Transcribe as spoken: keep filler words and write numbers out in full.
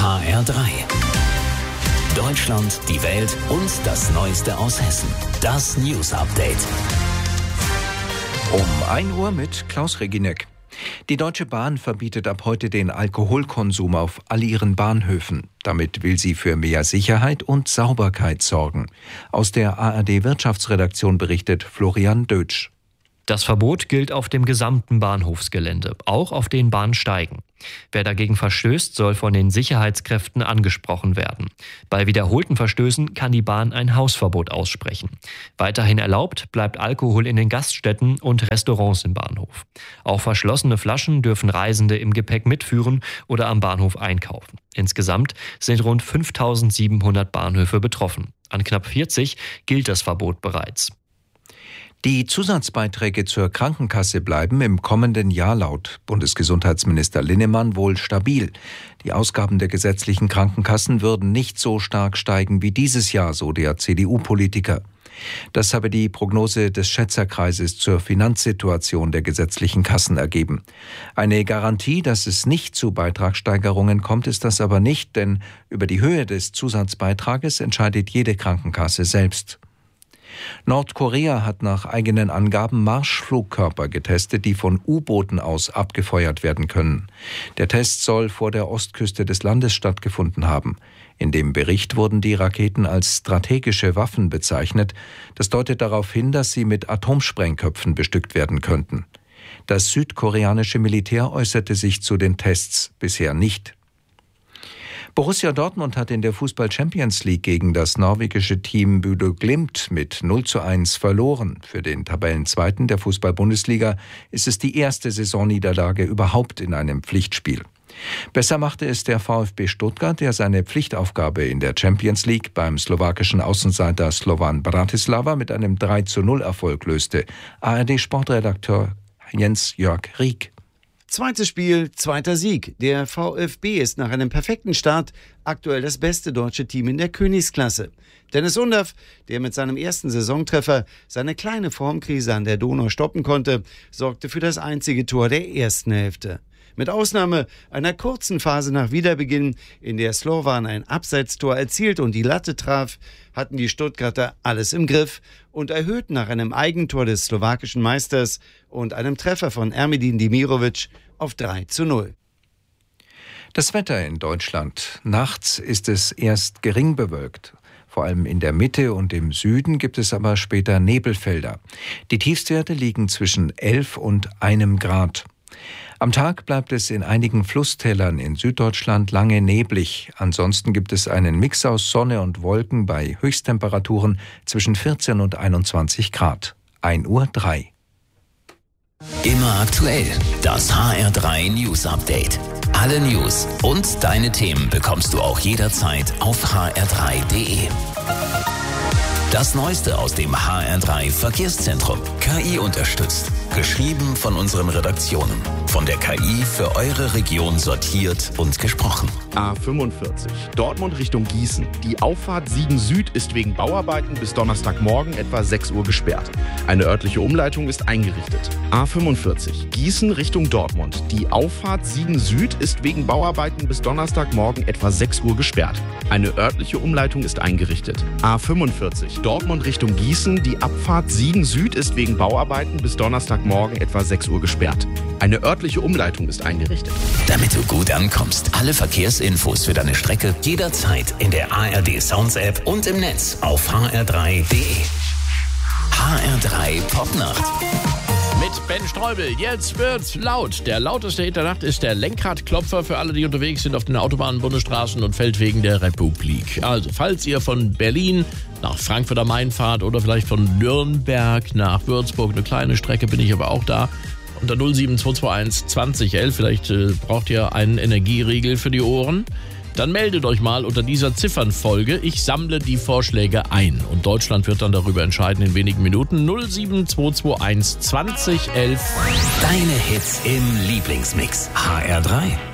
H R drei. Deutschland, die Welt und das Neueste aus Hessen. Das News Update. Um ein Uhr mit Klaus Reginek. Die Deutsche Bahn verbietet ab heute den Alkoholkonsum auf all ihren Bahnhöfen. Damit will sie für mehr Sicherheit und Sauberkeit sorgen. Aus der A R D-Wirtschaftsredaktion berichtet Florian Dötsch. Das Verbot gilt auf dem gesamten Bahnhofsgelände, auch auf den Bahnsteigen. Wer dagegen verstößt, soll von den Sicherheitskräften angesprochen werden. Bei wiederholten Verstößen kann die Bahn ein Hausverbot aussprechen. Weiterhin erlaubt bleibt Alkohol in den Gaststätten und Restaurants im Bahnhof. Auch verschlossene Flaschen dürfen Reisende im Gepäck mitführen oder am Bahnhof einkaufen. Insgesamt sind rund fünftausendsiebenhundert Bahnhöfe betroffen. An knapp vierzig gilt das Verbot bereits. Die Zusatzbeiträge zur Krankenkasse bleiben im kommenden Jahr laut Bundesgesundheitsminister Linnemann wohl stabil. Die Ausgaben der gesetzlichen Krankenkassen würden nicht so stark steigen wie dieses Jahr, so der C D U-Politiker. Das habe die Prognose des Schätzerkreises zur Finanzsituation der gesetzlichen Kassen ergeben. Eine Garantie, dass es nicht zu Beitragssteigerungen kommt, ist das aber nicht, denn über die Höhe des Zusatzbeitrages entscheidet jede Krankenkasse selbst. Nordkorea hat nach eigenen Angaben Marschflugkörper getestet, die von U-Booten aus abgefeuert werden können. Der Test soll vor der Ostküste des Landes stattgefunden haben. In dem Bericht wurden die Raketen als strategische Waffen bezeichnet. Das deutet darauf hin, dass sie mit Atomsprengköpfen bestückt werden könnten. Das südkoreanische Militär äußerte sich zu den Tests bisher nicht. Borussia Dortmund hat in der Fußball-Champions League gegen das norwegische Team Bodø Glimt mit null zu eins verloren. Für den Tabellenzweiten der Fußball-Bundesliga ist es die erste Saisonniederlage überhaupt in einem Pflichtspiel. Besser machte es der VfB Stuttgart, der seine Pflichtaufgabe in der Champions League beim slowakischen Außenseiter Slovan Bratislava mit einem drei zu null Erfolg löste. A R D-Sportredakteur Jens-Jörg Rieck. Zweites Spiel, zweiter Sieg. Der VfB ist nach einem perfekten Start aktuell das beste deutsche Team in der Königsklasse. Dennis Undaff, der mit seinem ersten Saisontreffer seine kleine Formkrise an der Donau stoppen konnte, sorgte für das einzige Tor der ersten Hälfte. Mit Ausnahme einer kurzen Phase nach Wiederbeginn, in der Slovan ein Abseitstor erzielt und die Latte traf, hatten die Stuttgarter alles im Griff und erhöhten nach einem Eigentor des slowakischen Meisters und einem Treffer von Ermedin Demirovic auf drei zu null. Das Wetter in Deutschland. Nachts ist es erst gering bewölkt. Vor allem in der Mitte und im Süden gibt es aber später Nebelfelder. Die Tiefstwerte liegen zwischen elf und einem Grad. Am Tag bleibt es in einigen Flusstälern in Süddeutschland lange neblig. Ansonsten gibt es einen Mix aus Sonne und Wolken bei Höchsttemperaturen zwischen vierzehn und einundzwanzig Grad. ein Uhr drei. Immer aktuell. Das H R drei News Update. Alle News und deine Themen bekommst du auch jederzeit auf h r drei punkt d e. Das Neueste aus dem H R drei Verkehrszentrum. K I unterstützt. Geschrieben von unseren Redaktionen. Von der K I für eure Region sortiert und gesprochen. A fünfundvierzig. Dortmund Richtung Gießen. Die Auffahrt Siegen Süd ist wegen Bauarbeiten bis Donnerstagmorgen etwa sechs Uhr gesperrt. Eine örtliche Umleitung ist eingerichtet. A fünfundvierzig. Gießen Richtung Dortmund. Die Auffahrt Siegen Süd ist wegen Bauarbeiten bis Donnerstagmorgen etwa sechs Uhr gesperrt. Eine örtliche Umleitung ist eingerichtet. A fünfundvierzig. Dortmund Richtung Gießen. Die Abfahrt Siegen Süd ist wegen Bauarbeiten bis Donnerstagmorgen etwa sechs Uhr gesperrt. Eine örtliche Umleitung ist eingerichtet. Damit du gut ankommst, alle Verkehrsinfos für deine Strecke jederzeit in der A R D Sounds App und im Netz auf h r drei punkt d e. H R drei Popnacht. Mit Ben Streubel. Jetzt wird's laut. Der lauteste Hit der Nacht ist der Lenkradklopfer für alle, die unterwegs sind auf den Autobahnen, Bundesstraßen und Feldwegen der Republik. Also, falls ihr von Berlin nach Frankfurt am Main fahrt oder vielleicht von Nürnberg nach Würzburg, eine kleine Strecke, bin ich aber auch da, unter null sieben zwei zwei eins zwanzig elf, vielleicht äh, braucht ihr einen Energieriegel für die Ohren. Dann meldet euch mal unter dieser Ziffernfolge. Ich sammle die Vorschläge ein und Deutschland wird dann darüber entscheiden in wenigen Minuten. null sieben zwei zwei eins zwanzig elf. Deine Hits im Lieblingsmix. H R drei.